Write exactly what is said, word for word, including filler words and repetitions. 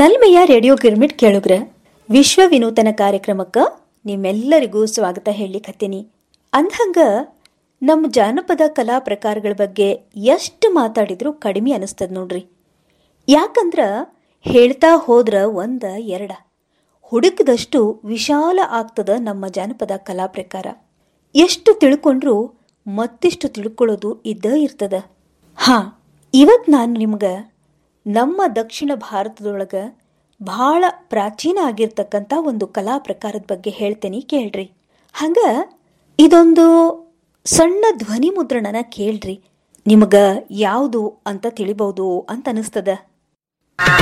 ನಲ್ಮೆಯ radio girmit ಕೇಳುಗ್ರ ವಿಶ್ವ ವಿನೂತನ ಕಾರ್ಯಕ್ರಮಕ್ಕ ನಿಮ್ಮೆಲ್ಲರಿಗೂ ಸ್ವಾಗತ ಹೇಳಿಕತ್ತೀನಿ. ಅಂದ್ಹಂಗ ನಮ್ಮ ಜಾನಪದ ಕಲಾ ಪ್ರಕಾರಗಳ ಬಗ್ಗೆ ಎಷ್ಟು ಮಾತಾಡಿದ್ರೂ ಕಡಿಮೆ ಅನಿಸ್ತದ ನೋಡ್ರಿ. ಯಾಕಂದ್ರ ಹೇಳ್ತಾ ಹೋದ್ರ ಒಂದ ಎರಡ ಹುಡುಕದಷ್ಟು ವಿಶಾಲ ಆಗ್ತದ ನಮ್ಮ ಜಾನಪದ ಕಲಾ ಪ್ರಕಾರ. ಎಷ್ಟು ತಿಳ್ಕೊಂಡ್ರೂ ಮತ್ತಿಷ್ಟು ತಿಳ್ಕೊಳ್ಳೋದು ಇದ್ದ ಇರ್ತದ. ಹಾ, ಇವತ್ತು ನಾನು ನಿಮ್ಗೆ ನಮ್ಮ ದಕ್ಷಿಣ ಭಾರತದೊಳಗ ಬಹಳ ಪ್ರಾಚೀನ ಆಗಿರ್ತಕ್ಕಂಥ ಒಂದು ಕಲಾ ಪ್ರಕಾರದ ಬಗ್ಗೆ ಹೇಳ್ತೇನೆ, ಕೇಳ್ರಿ. ಹಂಗ ಇದೊಂದು ಸಣ್ಣ ಧ್ವನಿ ಮುದ್ರಣನ ಕೇಳ್ರಿ, ನಿಮಗ ಯಾವುದು ಅಂತ ತಿಳಿಬಹುದು ಅಂತ ಅನಿಸ್ತದ.